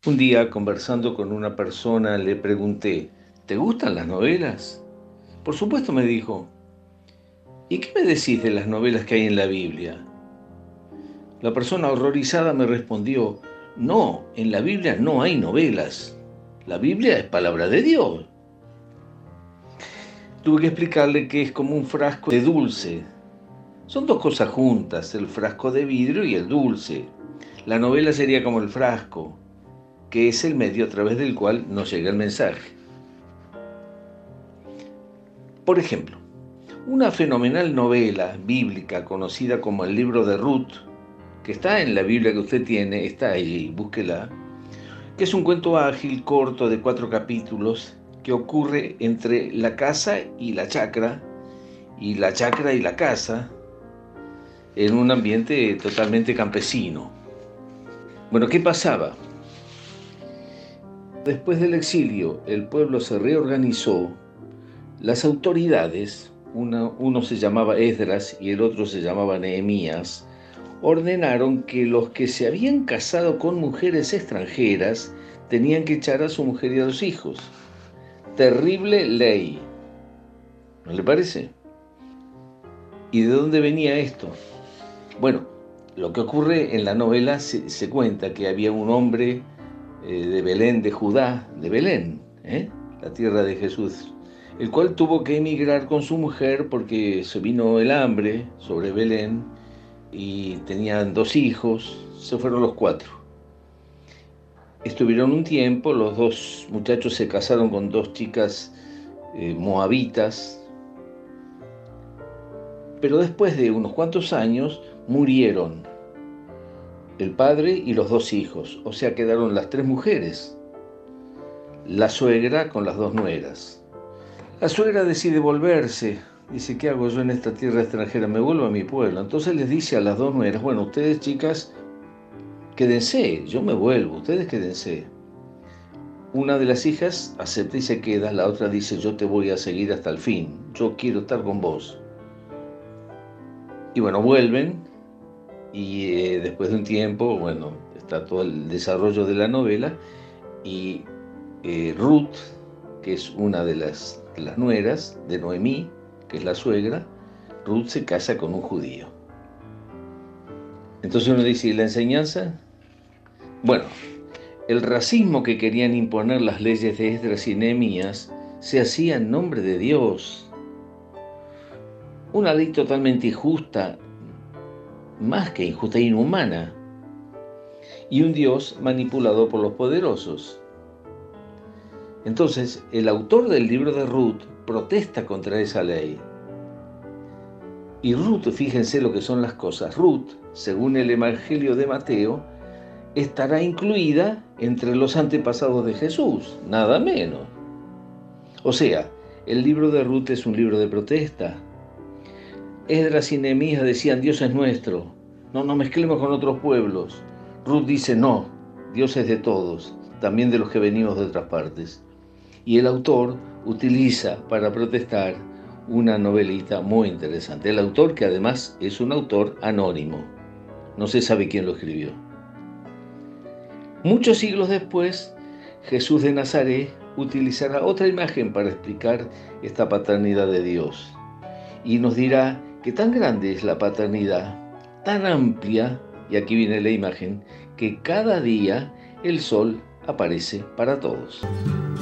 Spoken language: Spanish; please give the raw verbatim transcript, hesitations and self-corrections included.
Un día, conversando con una persona, le pregunté, ¿te gustan las novelas? Por supuesto, me dijo. ¿Y qué me decís de las novelas que hay en la Biblia? La persona horrorizada me respondió, no, en la Biblia no hay novelas. La Biblia es palabra de Dios. Tuve que explicarle que es como un frasco de dulce. Son dos cosas juntas, el frasco de vidrio y el dulce. La novela sería como el frasco, que es el medio a través del cual nos llega el mensaje. Por ejemplo, una fenomenal novela bíblica conocida como el libro de Ruth, que está en la Biblia que usted tiene, está allí, búsquela, que es un cuento ágil, corto, de cuatro capítulos, que ocurre entre la casa y la chacra, y la chacra y la casa, en un ambiente totalmente campesino. Bueno, ¿qué pasaba? Después del exilio, el pueblo se reorganizó, las autoridades, una, uno se llamaba Esdras y el otro se llamaba Nehemías, ordenaron que los que se habían casado con mujeres extranjeras tenían que echar a su mujer y a los hijos. Terrible ley, ¿no le parece? ¿Y de dónde venía esto? Bueno, lo que ocurre en la novela se, se cuenta que había un hombre eh, de Belén, de Judá, de Belén, ¿eh? la tierra de Jesús, el cual tuvo que emigrar con su mujer porque se vino el hambre sobre Belén y tenían dos hijos, se fueron los cuatro. Estuvieron un tiempo, los dos muchachos se casaron con dos chicas eh, moabitas, pero después de unos cuantos años murieron el padre y los dos hijos, o sea, quedaron las tres mujeres, la suegra con las dos nueras. La suegra decide volverse, dice, ¿qué hago yo en esta tierra extranjera? Me vuelvo a mi pueblo. Entonces les dice a las dos nueras, bueno, ustedes chicas, quédense, yo me vuelvo, ustedes quédense. Una de las hijas acepta y se queda, la otra dice, yo te voy a seguir hasta el fin, yo quiero estar con vos. Y bueno, vuelven y eh, después de un tiempo, bueno, está todo el desarrollo de la novela y eh, Ruth, que es una de las, de las nueras de Noemí, que es la suegra, Ruth se casa con un judío. Entonces uno dice, ¿y la enseñanza? Bueno, el racismo que querían imponer las leyes de Esdras y Nehemías se hacía en nombre de Dios. Una ley totalmente injusta, más que injusta, inhumana. Y un Dios manipulado por los poderosos. Entonces, el autor del libro de Ruth protesta contra esa ley. Y Ruth, fíjense lo que son las cosas, Ruth, según el Evangelio de Mateo, estará incluida entre los antepasados de Jesús, nada menos. O sea, el libro de Ruth es un libro de protesta. Esdras y Nehemías decían, Dios es nuestro, no nos mezclemos con otros pueblos. Ruth dice, no, Dios es de todos, también de los que venimos de otras partes. Y el autor utiliza para protestar una novelita muy interesante. El autor, que además es un autor anónimo, no se sabe quién lo escribió. Muchos siglos después, Jesús de Nazaret utilizará otra imagen para explicar esta paternidad de Dios. Y nos dirá que tan grande es la paternidad, tan amplia, y aquí viene la imagen, que cada día el sol aparece para todos.